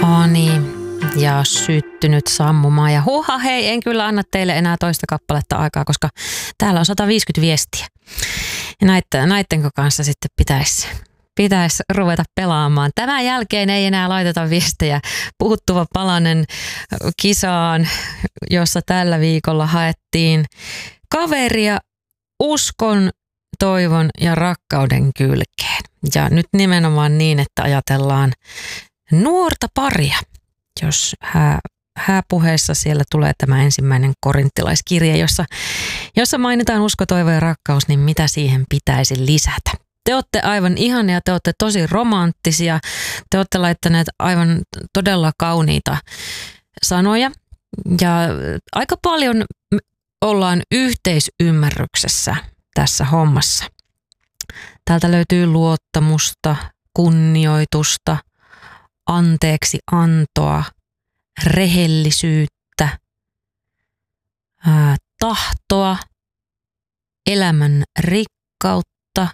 Ani ja syttynyt sammumaan. Ja huha hei, en kyllä anna teille enää toista kappaletta aikaa, koska täällä on 150 viestiä. Ja näitten kanssa sitten pitäisi ruveta pelaamaan. Tämän jälkeen ei enää laiteta viestejä puuttuva palanen kisaan, jossa tällä viikolla haettiin kaveria uskon, toivon ja rakkauden kylkeen. Ja nyt nimenomaan niin, että ajatellaan nuorta paria. Jos hääpuheessa siellä tulee tämä ensimmäinen korinttilaiskirje, jossa mainitaan usko, toivo ja rakkaus, niin mitä siihen pitäisi lisätä? Te olette aivan ihania, te olette tosi romanttisia, te olette laittaneet aivan todella kauniita sanoja ja aika paljon ollaan yhteisymmärryksessä tässä hommassa. Täältä löytyy luottamusta, kunnioitusta, anteeksi antoa, rehellisyyttä, tahtoa, elämän rikkautta,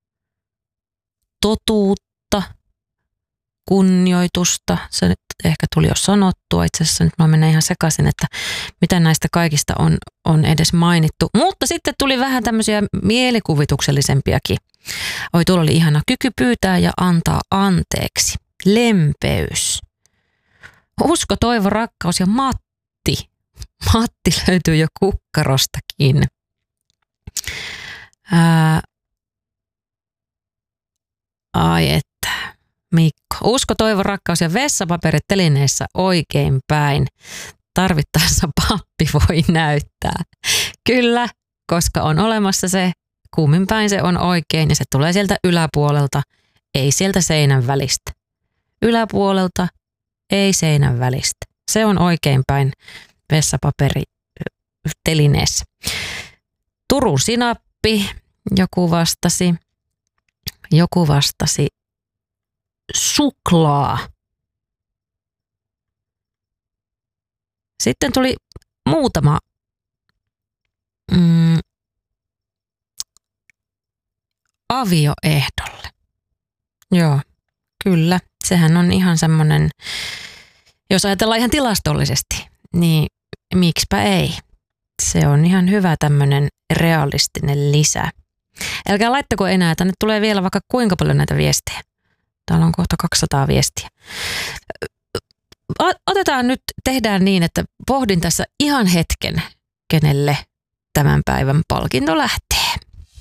totuutta, kunnioitusta. Se nyt ehkä tuli jo sanottua. Itse asiassa nyt mä menen ihan sekaisin, että mitä näistä kaikista on edes mainittu. Mutta sitten tuli vähän tämmöisiä mielikuvituksellisempiakin. Oi, tuolla oli ihana kyky pyytää ja antaa anteeksi. Lempeys. Usko, toivo, rakkaus ja Matti. Matti löytyy jo kukkarostakin. Ai että, Mikko. Usko, toivo, rakkaus ja vessapaperit telineessä oikein päin. Tarvittaessa pappi voi näyttää. Kyllä, koska on olemassa se, kummin päin se on oikein ja se tulee sieltä yläpuolelta, ei sieltä seinän välistä. Yläpuolelta, ei seinän välistä. Se on oikein päin vessapaperi telineessä. Turun sinappi, joku vastasi suklaa. Sitten tuli muutama avioehdolle. Joo, kyllä. Sehän on ihan semmoinen, jos ajatellaan ihan tilastollisesti, niin miksipä ei. Se on ihan hyvä tämmöinen realistinen lisä. Älkää laittako enää, tänne tulee vielä vaikka kuinka paljon näitä viestejä. Täällä on kohta 200 viestiä. Tehdään niin, että pohdin tässä ihan hetken, kenelle tämän päivän palkinto lähtee.